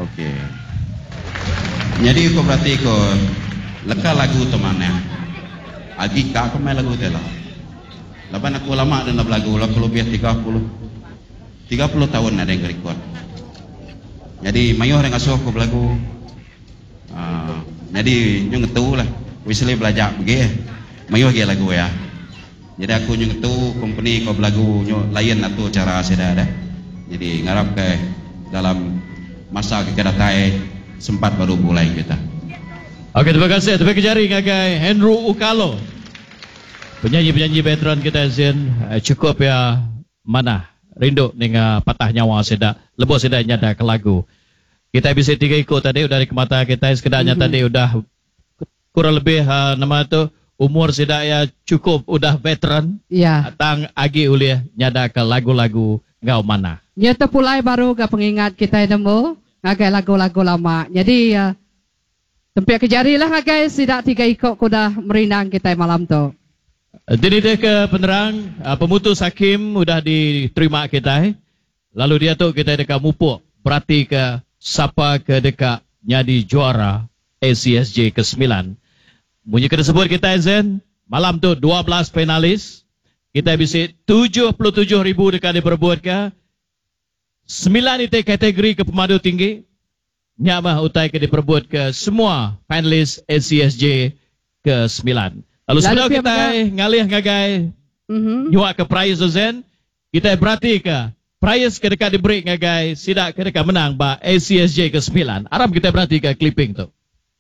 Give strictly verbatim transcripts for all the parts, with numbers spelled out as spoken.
Okey. Jadi kau berarti kau leka lagu tu mana? Agi kak kau main lagu tu lah. Lepas aku lama dan lagu lagu lebih tiga puluh tiga puluh tahun ada yang record. Jadi mayuh dengan asuh aku lagu. Uh, jadi nyo ngetu lah. Wisle belajar begitu. Mayuh ge lagu ya. Jadi aku nyo ngetu company kau lagu nyo lain atau cara seda ada. Jadi ngarap ke dalam masa kedatai sempat baru mulai kita. Okey, terima kasih. Terima kasih jari ngagai Henry Ukalo. Penyanyi-penyanyi veteran kita Zen cukup ya mana rindu dengan patah nyawa seda lebih seda nyada ke lagu. Kita bisa tiga ikut tadi udah di mata kita sekedarnya mm-hmm. tadi udah kurang lebih uh, nama tu umur seda ya cukup udah veteran. Ya. Tang agi uliah nyada ke lagu-lagu ngau mana. Nyata pulai baru ke pengingat kita nemu ngagai lagu-lagu lama. Jadi uh, tempat kejarilah ngagai tidak tiga ikut kuda merinang kita malam tu. Jadi dia ke penerang uh, pemutus hakim sudah diterima kita. Lalu dia tu kita dekat mupuk berarti ke siapa ke dekat nyadi juara A C S J ke sembilan. Bunyi kita sebut kita Zen malam tu dua belas penalis. Kita bisa tujuh puluh tujuh ribu dekat diperbuat ke. sembilan itu kategori ke pemadu tinggi. Nyamah utai ke diperbuat ke semua panelis A C S J ke sembilan. Lalu sebelum kita ngalih ngagai mm-hmm. nyuak ke prize Zen. Kita berarti ke prize ke dekat diberi ngagai sidak ke dekat menang ba A C S J ke sembilan. Arab kita berarti ke clipping tu.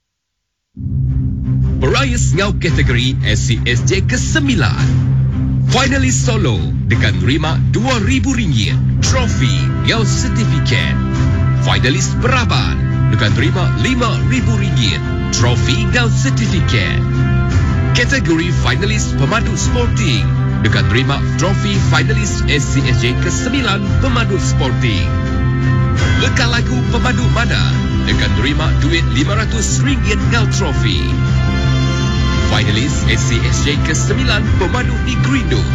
Prize ngau kategori A C S J ke sembilan. Finalis solo dengan terima dua ribu ringgit. Trofi ngau sertifikat. Finalis beraban dengan terima lima ribu ringgit. Trofi ngau sertifikat. Kategori finalis pemadu sporting dengan terima trofi finalis A C S J ke sembilan pemadu sporting. Leka lagu pemadu mana dengan terima duit lima ratus ringgit ngau trofi. Finalis A C S J ke sembilan pemadu di Grindo